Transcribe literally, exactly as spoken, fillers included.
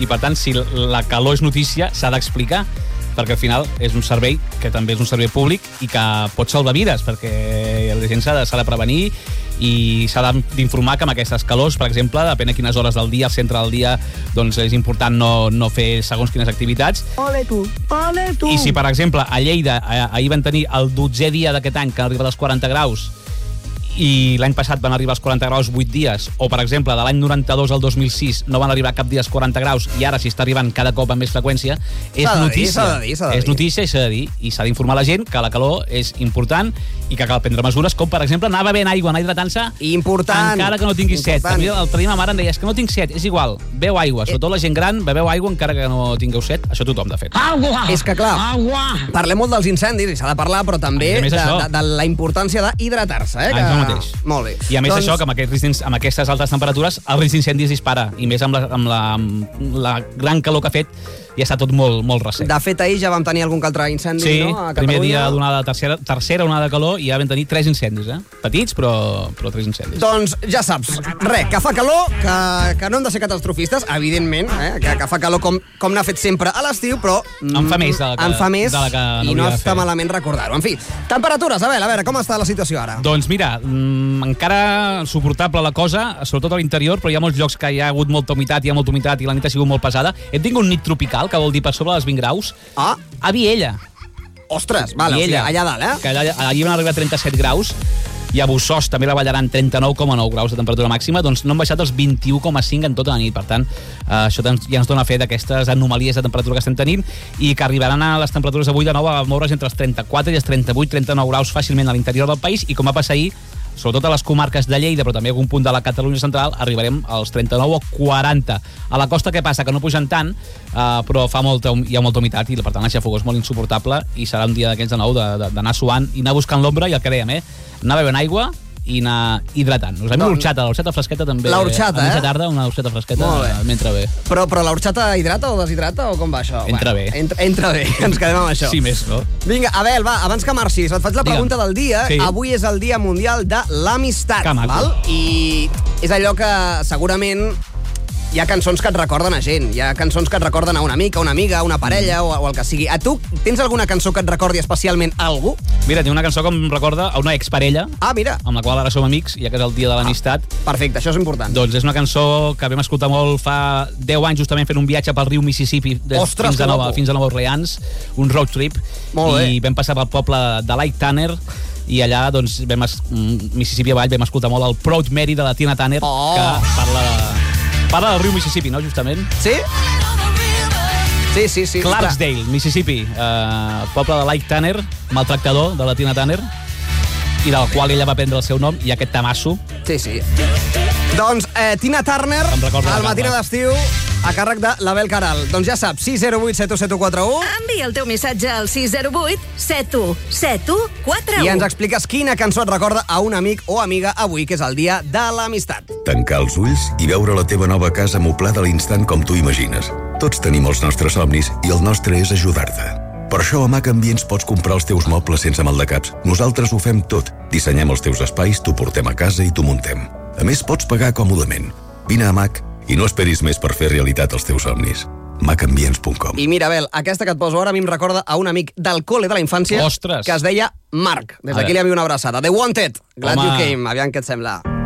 I, per tant, si la calor és notícia, s'ha d'explicar, perquè al final és un servei que també és un servei públic i que pot salvar vides, perquè la gent s'ha de, s'ha de prevenir i s'ha d'informar que amb aquestes calors, per exemple, depèn de quines hores del dia, al centre del dia, doncs és important no, no fer segons quines activitats. Ole tu, ole tu! I si, per exemple, a Lleida ahir van tenir el dotzè dia d'aquest any que han arribat als quaranta graus i l'any passat van arribar als quaranta graus vuit dies, o per exemple de l'any noranta-dos al dos mil sis no van arribar cap dia als quaranta graus i ara s'hi està arribant cada cop amb més freqüència, és notícia, és notícia i s'ha de dir, i s'ha d'informar la gent que la calor és important i que cal prendre mesures, com per exemple anar bevent aigua, anar hidratant-se important, encara que no tinguis set. L'altre dia ma mare em deia, és que no tinc set, és igual, beu aigua, sobretot la gent gran, beveu aigua encara que no tingueu set, això tothom de fet. Agua! És que clar, agua! Parlem molt dels incendis i s'ha de parlar, però també de, de, de la importància d'hidratar-se, eh? Que... mateix. Molt bé. I a més doncs... d'això, que amb, aquest, amb aquestes altes temperatures el risc d'incendi es dispara, i més amb la, amb la, amb la gran calor que ha fet ja està tot molt, molt recent. De fet, ahir ja vam tenir algun altre incendi, sí, no? A Catalunya. Primer dia d'onada, tercera, tercera onada de calor i ja vam tenir tres incendis, eh? Petits, però, però tres incendis. Doncs ja saps, res, que fa calor, que, que no hem de ser catastrofistes, evidentment, eh? que, que fa calor com, com n'ha fet sempre a l'estiu, però... En fa més de la que, en fa més de la que i no està malament recordar-ho. En fi, temperatures, a veure, a veure, com està la situació ara? Doncs mira, mmm, encara suportable la cosa, sobretot a l'interior, però hi ha molts llocs que hi ha hagut molta humitat, hi ha molta humitat i la nit ha sigut molt pesada. Hem tingut un nit tropical, que vol dir per sobre dels vint graus, ah. a Viella. Ostres, vale, o sigui, allà dalt, eh? Que allà, allà van arribar a trenta-set graus, i a Bussost també la ballaran trenta-nou coma nou graus de temperatura màxima, doncs no han baixat els vint-i-u coma cinc en tota la nit. Per tant, eh, això ja ens dona fe d'aquestes anomalies de temperatura que estem tenint i que arribaran a les temperatures avui de nou a moure's entre els trenta-quatre i els trenta-vuit trenta-nou graus fàcilment a l'interior del país, i com va passar ahir, sobretot a les comarques de Lleida, però també a algun punt de la Catalunya central, arribarem als trenta-nou o quaranta. A la costa què passa? Que no pugen tant, eh, però fa molta, hi ha molta humitat i per tant la xafogó és molt insuportable i serà un dia d'aquells de nou d'anar suant i anar buscant l'ombra i el que dèiem, eh? Anar bevent aigua i anar hidratant. Us hem dit l'orxata, l'orxata fresqueta també. L'orxata, eh? A mitja tarda, una orxata fresqueta m'entra bé. Però, però l'orxata hidrata o deshidrata o com va això? Entra bueno, bé. Entra, entra bé, ens quedem amb això. Sí, més, no? Vinga, Abel, va, abans que marxis, et faig la pregunta Digue'm. del dia. Sí. Avui és el Dia Mundial de l'Amistat. Que maco. Val? I és allò que segurament hi ha cançons que et recorden a gent, hi ha cançons que et recorden a un amic, a una amiga, a una parella o, o el que sigui. A tu, tens alguna cançó que et recordi especialment a algú? Mira, tinc una cançó que em recorda a una exparella, ah, mira. amb la qual ara som amics, ja que és el dia de l'amistat. Ah, perfecte, això és important. Doncs és una cançó que vam escoltar molt fa deu anys, justament fent un viatge pel riu Mississippi des, Ostres, fins, a Nova, fins a Nova Orleans, un road trip, i vam passar pel poble de Lake Tanner, i allà, doncs, vam es... Mississippi avall, vam escoltar molt el Proud Mary de la Tina Turner, oh. que parla de... Parla del riu Mississippi, no, justament? Sí? Sí, sí, sí. Clarksdale, Mississippi, eh, poble de Lake Tanner, maltractador de la Tina Turner, i del qual ella va prendre el seu nom, i aquest tamasso. Sí, sí. Doncs eh, Tina Turner, al Matina d'Estiu, a càrrec de l'Abel Caral. Doncs ja saps, sis zero vuit set u set u quatre u. Envia el teu missatge al sis zero vuit set u set u quatre u. I ens expliques quina cançó et recorda a un amic o amiga avui, que és el dia de l'amistat. Tancar els ulls i veure la teva nova casa moblada a l'instant com tu imagines. Tots tenim els nostres somnis i el nostre és ajudar-te. Per això a Mac Ambients pots comprar els teus mobles sense maldecaps. Nosaltres ho fem tot. Dissenyem els teus espais, t'ho portem a casa i t'ho muntem. A més, pots pagar còmodament. Vine a Mac i no esperis més per fer realitat els teus somnis. mac ambients punt com. I mira, Abel, aquesta que et poso ara a mi em recorda a un amic del col·le de la infància. Ostres. Que es deia Marc. Des d'aquí li envio una abraçada. The Wanted. Glad Home. You Came. Aviam què et sembla.